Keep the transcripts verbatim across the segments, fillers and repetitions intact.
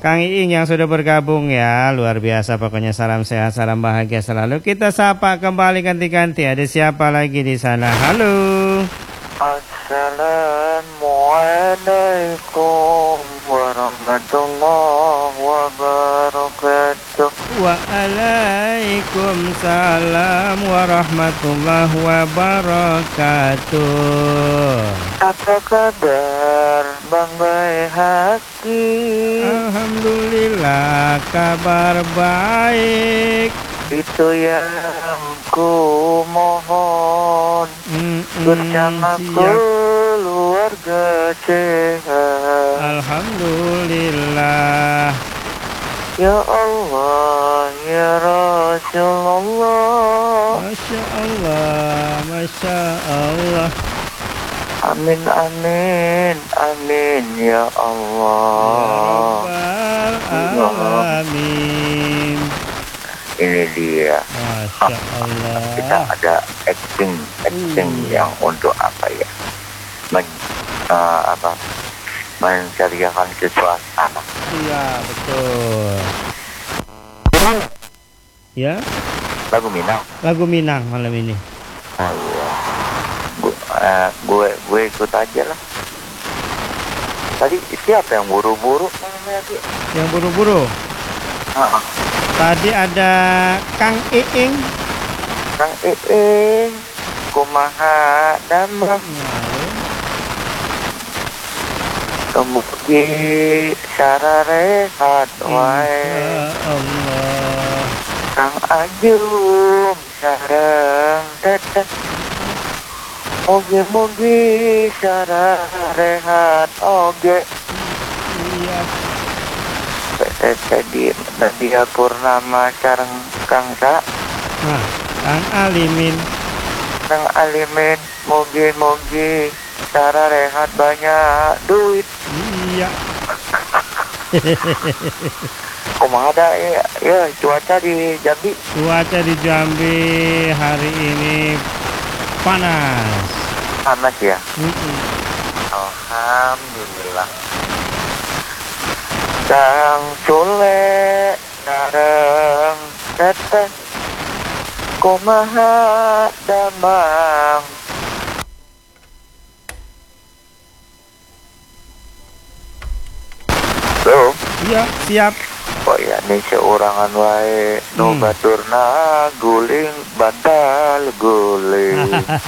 Kang Iing yang sudah bergabung ya, luar biasa pokoknya, salam sehat, salam bahagia selalu. Kita sapa kembali ganti-ganti. Ada siapa lagi di sana? Halo. Assalamualaikum warahmatullahi wabarakatuh. Waalaikumsalam warahmatullahi wabarakatuh. Apa kabar Bang Bae Haki? Alhamdulillah kabar baik. Itu yang ku mohon, Mm-mm, bersama siap. keluarga sehat. Alhamdulillah. Ya Allah, ya Rasulullah. Masya Allah, Masya Allah. Amin, amin, amin, ya Allah. Ya Rabbal Alamin. Ini dia. Masya Allah. Kita ada acting, acting Iya. yang untuk apa ya? Men, uh, apa? Menceriakan suasana. Iya, betul. Ya, Lagu Minang. lagu Minang malam ini. Allah. Gue, uh, gue, gue ikut aja lah. Tadi siapa yang buru-buru? Yang buru-buru. Uh-uh. Tadi ada Kang Iing. Kang Iing, kumaha damang. Kemuki sararehat wae. Ya Allah. Kang Ajum sareng teteh. Mugi-mugi sararehat oge. Iya. Tadi Nadia Purnama sareng Kang Sa, Nah, Kang Alimin. Kang Alimin, mugi-mugi sararehat banyak duit. Iya. Kumaha ada ya, ya cuaca di Jambi? Cuaca di Jambi hari ini panas. Panas ya? Mm-mm. Alhamdulillah. Kang Sule sareng teteh kumaha damang. Halo. Iya, siap. Oh ya, ini seurangan wae nu Hmm. baturna guling bantal guling.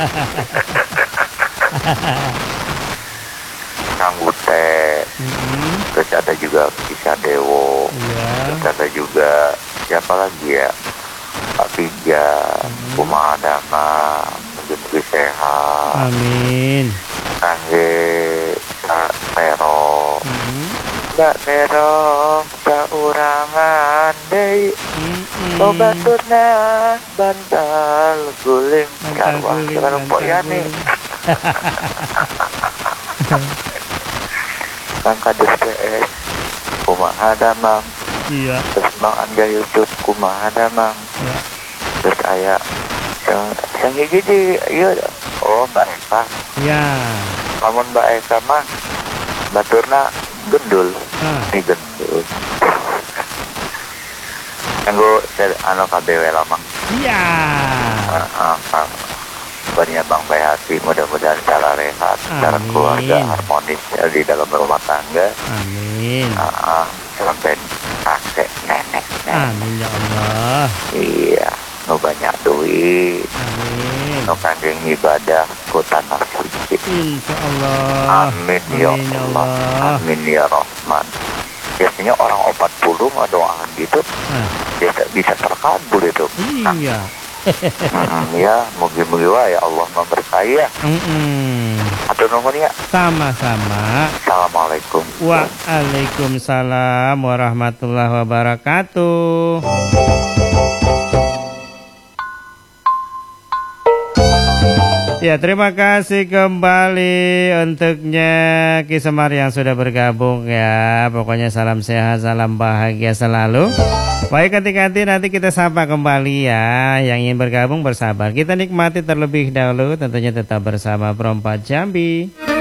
Kang Bute, Mm-mm. terus ada juga Kisah Dewo, Iya. terus ada juga siapa lagi ya, Pak Pija, Hmm. Kumaha Dama, mungkin sehat, Amin. Kangge Kak Vero, Mm-mm. Mbak Vero, saurangan deui. Mm-mm. Oh baturna bantal guling. Bantal Sarwa guling, sekarang bantal Pok Yani. guling. Kang Kades P S kumaha damang. Iya. Terus Bang Anja YouTube kumaha damang. Ya. Terus aya yang yang hiji di ieu oh Mbak Eka. Ya. Lamun Mbak Eka mah baturna gendul. Ah. Ini gendul. Kanggo anu K B W lamang. Iya. Ah, ah, banyak Bang Bayati, mudah-mudahan secara rehat, secara Amin. keluarga harmonis ya, di dalam rumah tangga. Amin. Ah, ah, sampai kakek nenek, nenek. Amin ya Allah. Iya, nu banyak duit, Amin. nu kangge ibadah ku tanah suci. Insya Allah. Amin ya Amin ya Allah, Allah. amin ya Rahman. Biasanya orang opat puluh ngedoakan gitu, Ah. bisa bisa terkabul itu. Iya. Hmm, ya, mugi-mugi wae ya Allah memberkahi ya. Mm-mm. Atur nuhun ya. Sama-sama. Assalamualaikum. Waalaikumsalam warahmatullahi wabarakatuh. Ya, terima kasih kembali untuknya Ki Semar yang sudah bergabung ya. Pokoknya salam sehat, salam bahagia selalu. Baik, ganti-ganti nanti kita sapa kembali ya. Yang ingin bergabung bersabar. Kita nikmati terlebih dahulu, tentunya tetap bersama Perempat Jambi.